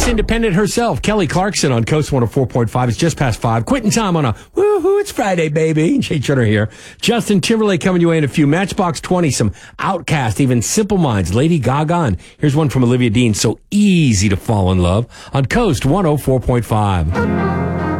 Miss Independent herself, Kelly Clarkson on Coast 104.5. It's just past 5. Quitting time on a woohoo, it's Friday, baby. Jay Chutter here. Justin Timberlake coming your way in a few. Matchbox 20, some Outcast, even Simple Minds, Lady Gaga. And here's one from Olivia Dean, So Easy to Fall in Love on Coast 104.5.